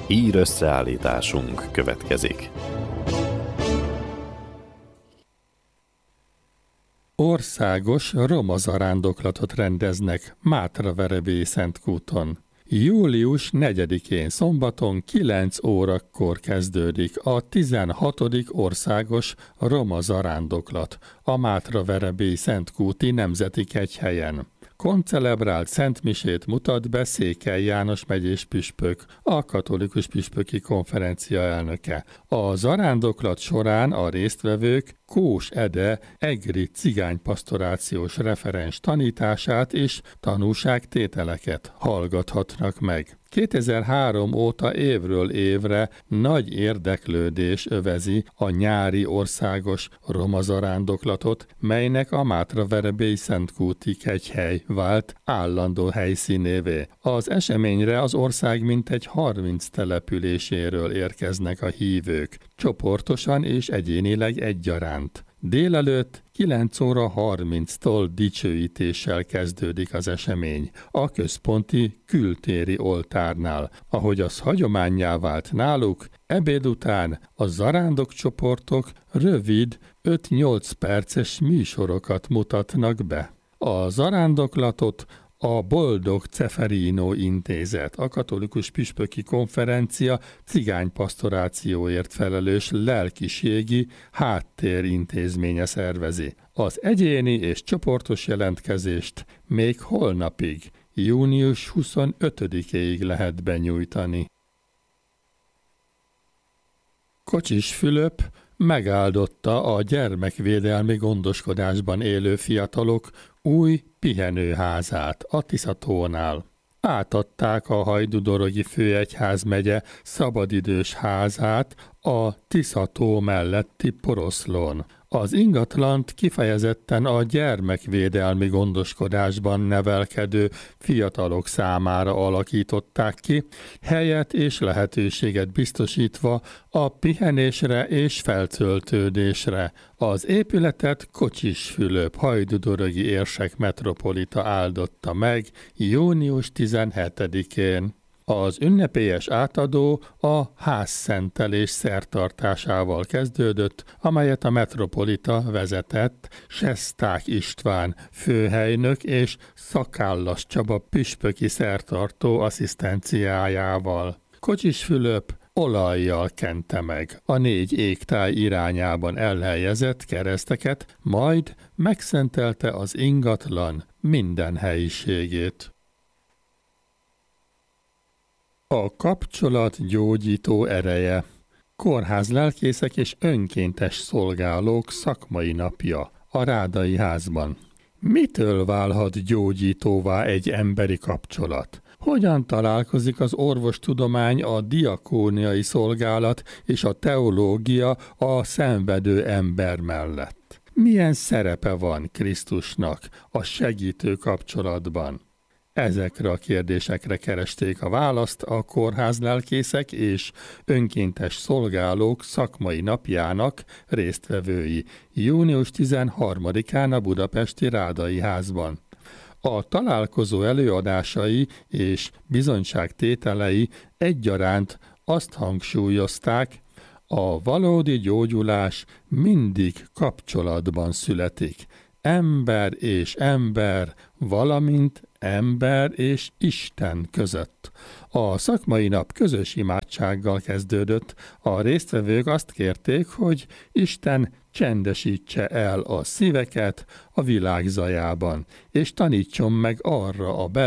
Ír összeállításunk következik. Országos roma zarándoklatot rendeznek Mátraverebélyszentkúton. Július 4-én szombaton 9 órakor kezdődik a 16. országos roma zarándoklat a Mátraverebélyszentkúti Nemzeti Kegyhelyen. Koncelebrált szentmisét mutat be Székely János megyés püspök, a katolikus püspöki konferencia elnöke. A zarándoklat során a résztvevők Kós Ede egri cigánypastorációs referens tanítását és tanúságtételeket hallgathatnak meg. 2003 óta évről évre nagy érdeklődés övezi a nyári országos roma zarándoklatot, melynek a Mátraverebélyszentkúti kegyhely vált állandó helyszínévé. Az eseményre az ország mintegy 30 településéről érkeznek a hívők, csoportosan és egyénileg egyaránt. Délelőtt 9 óra 30-tól dicsőítéssel kezdődik az esemény a központi kültéri oltárnál. Ahogy az hagyománnyá vált náluk, ebéd után a zarándokcsoportok rövid 5-8 perces műsorokat mutatnak be. A zarándoklatot a Boldog Ceferino Intézet, a katolikus püspöki konferencia cigánypastorációért felelős lelkiségi háttérintézménye szervezi. Az egyéni és csoportos jelentkezést még holnapig, június 25-éig lehet benyújtani. Kocsis Fülöp megáldotta a gyermekvédelmi gondoskodásban élő fiatalok új pihenőházát a Tiszatónál. Átadták a Hajdúdorogi Főegyházmegye szabadidős házát a Tiszató melletti Poroszlón. Az ingatlant kifejezetten a gyermekvédelmi gondoskodásban nevelkedő fiatalok számára alakították ki, helyet és lehetőséget biztosítva a pihenésre és feltöltődésre. Az épületet Kocsis Fülöp hajdúdorogi érsek metropolita áldotta meg június 17-én. Az ünnepélyes átadó a házszentelés szertartásával kezdődött, amelyet a metropolita vezetett Sesták István főhelynök és Szakállas Csaba püspöki szertartó asszisztenciájával. Kocsis Fülöp olajjal kente meg a 4 égtáj irányában elhelyezett kereszteket, majd megszentelte az ingatlan minden helyiségét. A kapcsolat gyógyító ereje. Kórházlelkészek és önkéntes szolgálók szakmai napja a Rádai házban. Mitől válhat gyógyítóvá egy emberi kapcsolat? Hogyan találkozik az orvostudomány, a diakóniai szolgálat és a teológia a szenvedő ember mellett? Milyen szerepe van Krisztusnak a segítő kapcsolatban? Ezekre a kérdésekre keresték a választ a kórházlelkészek és önkéntes szolgálók szakmai napjának résztvevői június 13-án a budapesti Rádai házban. A találkozó előadásai és bizonyságtételei egyaránt azt hangsúlyozták, a valódi gyógyulás mindig kapcsolatban születik. Ember és ember, valamint ember és Isten között. A szakmai nap közös imádsággal kezdődött. A résztvevők azt kérték, hogy Isten csendesítse el a szíveket a világ zajában, és tanítson meg arra a